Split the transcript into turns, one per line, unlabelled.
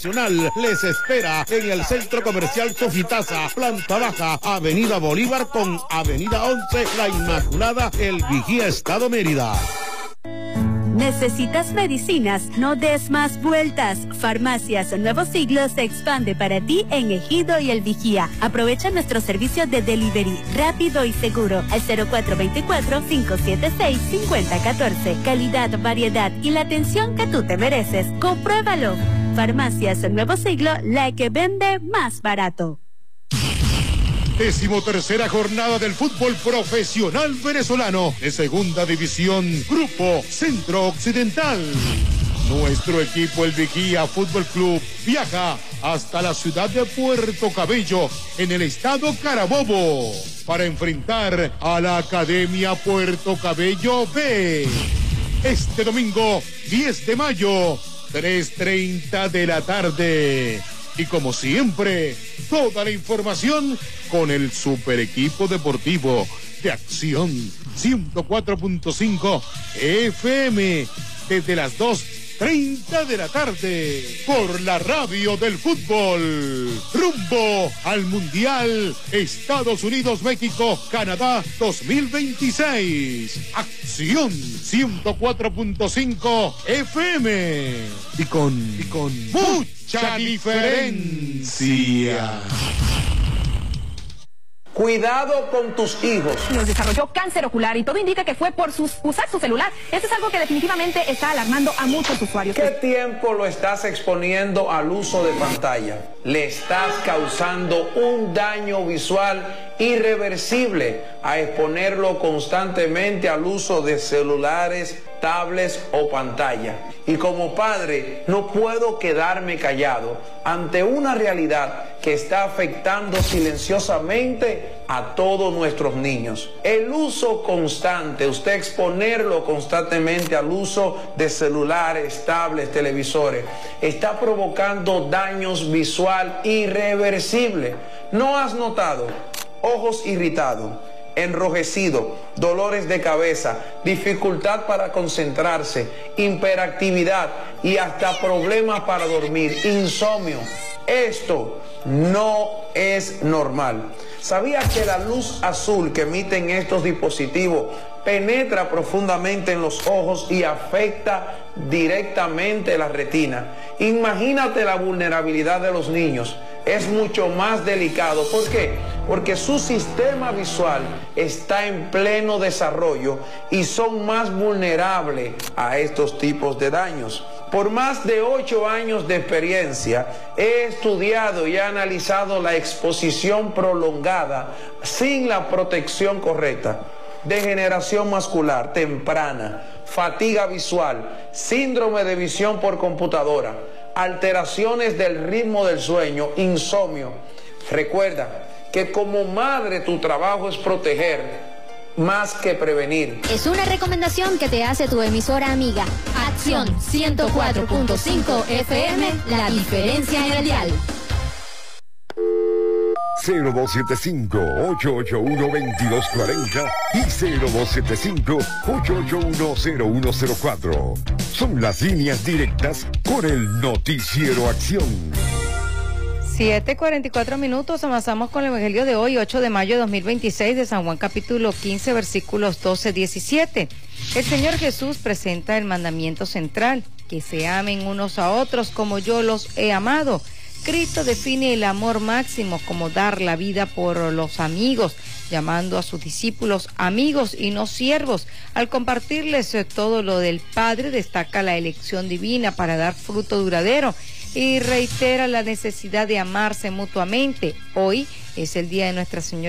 Les espera en el Centro Comercial Sofitaza, planta baja, Avenida Bolívar con Avenida 11, La Inmaculada, El Vigía, Estado Mérida.
¿Necesitas medicinas? No des más vueltas. Farmacias Nuevo Siglo se expande para ti en Ejido y El Vigía. Aprovecha nuestro servicio de delivery rápido y seguro al 0424-576-5014. Calidad, variedad y la atención que tú te mereces. Compruébalo. Farmacias Nuevo Siglo, la que vende más barato.
13ª jornada del fútbol profesional venezolano de segunda división, Grupo Centro Occidental. Nuestro equipo, el Vigía Fútbol Club, viaja hasta la ciudad de Puerto Cabello, en el estado Carabobo, para enfrentar a la Academia Puerto Cabello B. Este domingo, 10 de mayo, 3:30 de la tarde. Y como siempre, toda la información con el super equipo deportivo de Acción 104.5 FM desde las 2:30 de la tarde por la radio del fútbol. Rumbo al Mundial Estados Unidos-México, Canadá 2026. Acción 104.5 FM. Y con mucha diferencia.
Cuidado con tus hijos.
Nos desarrolló cáncer ocular y todo indica que fue por usar su celular. Eso es algo que definitivamente está alarmando a muchos usuarios.
¿Qué tiempo lo estás exponiendo al uso de pantalla? Le estás causando un daño visual irreversible a exponerlo constantemente al uso de celulares, tablets o pantalla. Y como padre no puedo quedarme callado ante una realidad que está afectando silenciosamente a todos nuestros niños. El uso constante, usted exponerlo constantemente al uso de celulares, tablets, televisores, está provocando daños visual irreversibles. ¿No has notado ojos irritados, enrojecido, dolores de cabeza, dificultad para concentrarse, hiperactividad y hasta problemas para dormir, insomnio? Esto no es normal. ¿Sabías que la luz azul que emiten estos dispositivos penetra profundamente en los ojos y afecta directamente la retina? Imagínate la vulnerabilidad de los niños. Es mucho más delicado. ¿Por qué? Porque su sistema visual está en pleno desarrollo y son más vulnerables a estos tipos de daños. Por más de 8 años de experiencia, he estudiado y he analizado la exposición prolongada sin la protección correcta. Degeneración muscular temprana, fatiga visual, síndrome de visión por computadora, alteraciones del ritmo del sueño, insomnio. Recuerda que como madre tu trabajo es proteger más que prevenir.
Es una recomendación que te hace tu emisora amiga. Acción 104.5 FM, la diferencia en el dial.
0275-881-2240 y 0275-881-0104. Son las líneas directas con el Noticiero Acción.
7:44, avanzamos con el Evangelio de hoy, 8 de mayo de 2026, de San Juan capítulo 15, versículos 12-17. El Señor Jesús presenta el mandamiento central, que se amen unos a otros como yo los he amado. Cristo define el amor máximo como dar la vida por los amigos, llamando a sus discípulos amigos y no siervos. Al compartirles todo lo del Padre, destaca la elección divina para dar fruto duradero y reitera la necesidad de amarse mutuamente. Hoy es el día de Nuestra Señora